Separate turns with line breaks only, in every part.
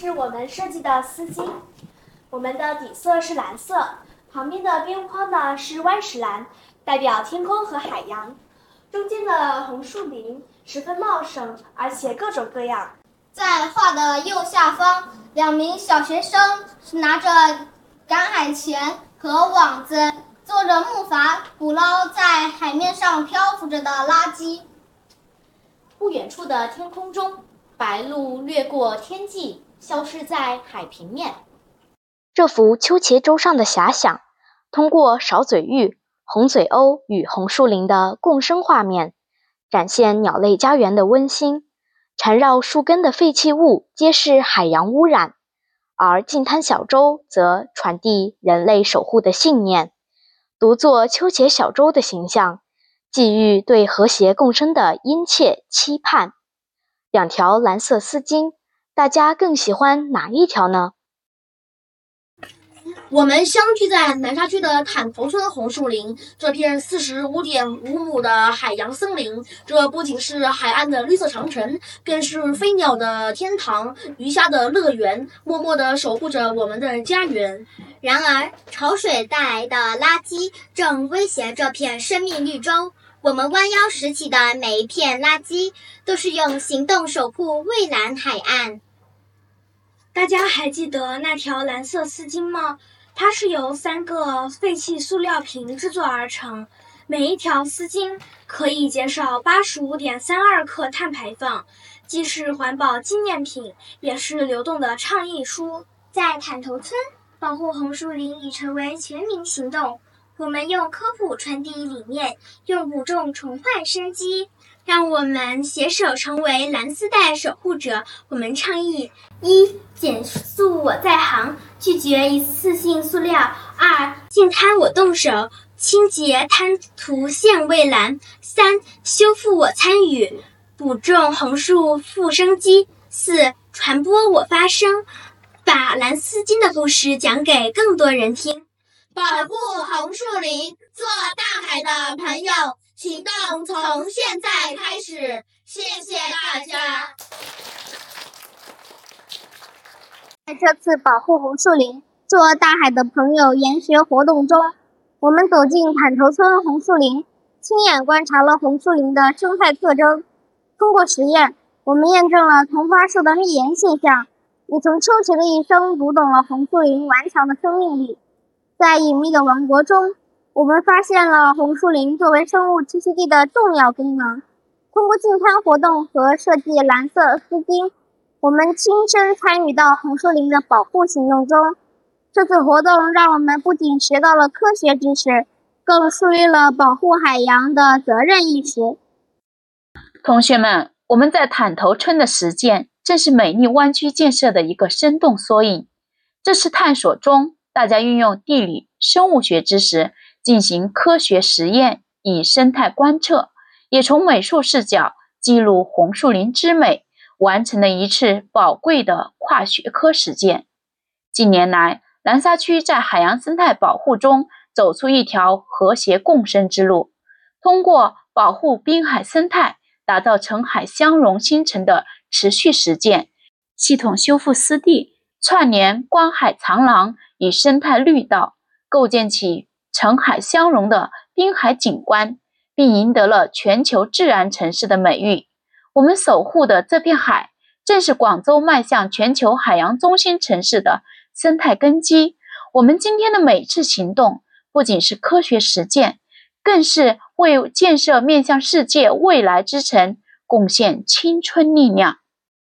是我们设计的丝巾，我们的底色是蓝色，旁边的边框呢是湾石蓝，代表天空和海洋。中间的红树林十分茂盛，而且各种各样。
在画的右下方，2名小学生拿着赶海钳和网子，坐着木筏捕捞在海面上漂浮着的垃圾。
不远处的天空中，白鹭掠过天际，消失在海平面。
这幅秋茄洲上的遐想，通过少嘴鹬、红嘴鸥与红树林的共生画面，展现鸟类家园的温馨。缠绕树根的废弃物揭示海洋污染，而净滩小洲则传递人类守护的信念。独坐秋茄小洲的形象，寄予对和谐共生的殷切期盼。2条蓝色丝巾，大家更喜欢哪一条呢？
我们相聚在南沙区的坦头村红树林，这片45.5亩的海洋森林，这不仅是海岸的绿色长城，更是飞鸟的天堂，鱼虾的乐园，默默地守护着我们的家园。
然而，潮水带来的垃圾正威胁这片生命绿洲。我们弯腰拾起的每一片垃圾，都是用行动守护蔚蓝海岸。
大家还记得那条蓝色丝巾吗？它是由3个废弃塑料瓶制作而成，每一条丝巾可以减少85.32克碳排放，既是环保纪念品，也是流动的倡议书。
在坦头村，保护红树林已成为全民行动。我们用科普传递理念，用补种重焕生机，让我们携手成为蓝丝带守护者。我们倡议：1. 减速我在行，拒绝一次性塑料；2. 净滩我动手，清洁滩涂现蔚蓝；3. 修复我参与，补种红树复生机；4. 传播我发声，把蓝丝巾的故事讲给更多人听。
保护红树林，做大海的朋友，行动从现在开始。谢谢大家。
在这次保护红树林，做大海的朋友研学活动中，我们走进坦头村红树林，亲眼观察了红树林的生态特征。通过实验，我们验证了同花树的蜜源现象，也从秋茄的一生读懂了红树林顽强的生命力。在隐秘的王国中，我们发现了红树林作为生物栖息地的重要功能。通过净滩活动和设计蓝色丝巾，我们亲身参与到红树林的保护行动中。这次活动让我们不仅学到了科学知识，更树立了保护海洋的责任意识。
同学们，我们在坦头村的实践，正是美丽湾区建设的一个生动缩影。这次探索中，大家运用地理、生物学知识进行科学实验，以生态观测，也从美术视角记录红树林之美，完成了一次宝贵的跨学科实践。近年来，南沙区在海洋生态保护中走出一条和谐共生之路，通过保护滨海生态，打造澄海相融新城的持续实践，系统修复湿地，串联观海长廊与生态绿道，构建起澄海相融的滨海景观，并赢得了全球自然城市的美誉。我们守护的这片海，正是广州迈向全球海洋中心城市的生态根基。我们今天的每次行动，不仅是科学实践，更是为建设面向世界未来之城贡献青春力量。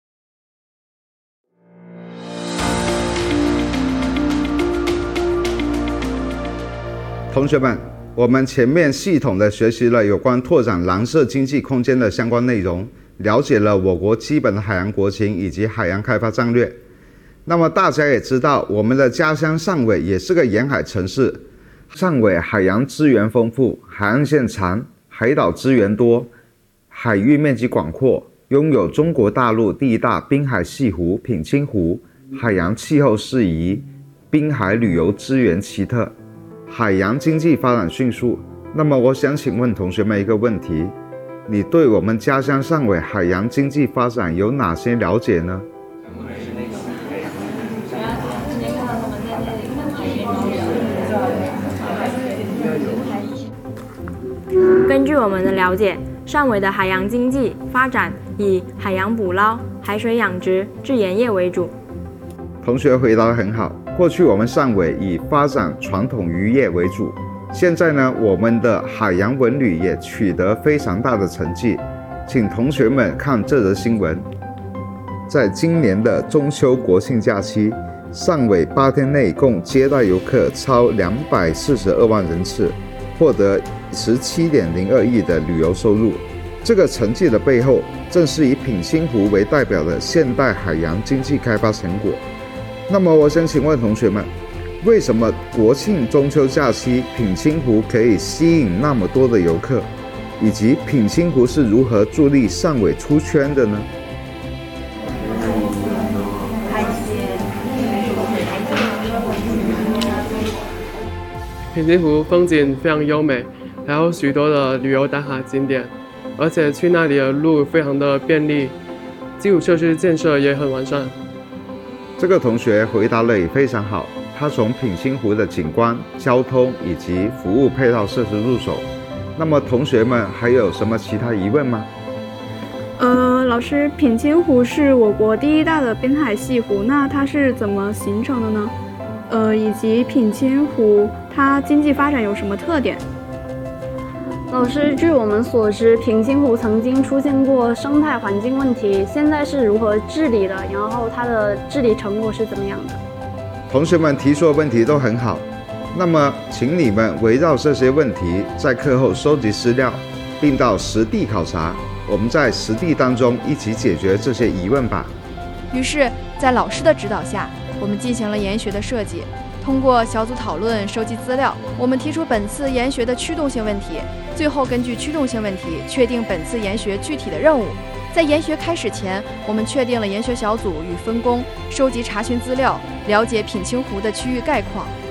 同学们，我们前面系统的学习了有关拓展蓝色经济空间的相关内容，了解了我国基本的海洋国情以及海洋开发战略。那么大家也知道，我们的家乡汕尾也是个沿海城市。汕尾海洋资源丰富，海岸线长，海岛资源多，海域面积广阔，拥有中国大陆第一大滨海西湖品清湖，海洋气候适宜，滨海旅游资源奇特，海洋经济发展迅速。那么我想请问同学们一个问题，你对我们家乡汕尾海洋经济发展有哪些了解呢？
根据我们的了解，汕尾的海洋经济发展以海洋捕捞、海水养殖、制盐业为主。
同学回答得很好。过去我们汕尾以发展传统渔业为主，现在呢，我们的海洋文旅也取得非常大的成绩。请同学们看这则新闻。在今年的中秋国庆假期，汕尾8天内共接待游客超242万人次，获得17.02亿的旅游收入。这个成绩的背后，正是以品清湖为代表的现代海洋经济开发成果。那么我想请问同学们，为什么国庆中秋假期品清湖可以吸引那么多的游客，以及品清湖是如何助力汕尾出圈的呢？
品清湖风景非常优美，还有许多的旅游打卡景点，而且去那里的路非常的便利，基础设施建设也很完善。
这个同学回答得也非常好，他从品清湖的景观、交通以及服务配套设施入手。那么同学们还有什么其他疑问吗？
老师，品清湖是我国第一大的滨海系湖，那它是怎么形成的呢？以及品清湖它经济发展有什么特点？
老师，据我们所知，品清湖曾经出现过生态环境问题，现在是如何治理的？然后它的治理成果是怎么样的？
同学们提出的问题都很好，那么请你们围绕这些问题，在课后收集资料，并到实地考察。我们在实地当中一起解决这些疑问吧。
于是，在老师的指导下，我们进行了研学的设计。通过小组讨论、收集资料，我们提出本次研学的驱动性问题，最后根据驱动性问题确定本次研学具体的任务。在研学开始前，我们确定了研学小组与分工，收集查询资料，了解品清湖的区域概况，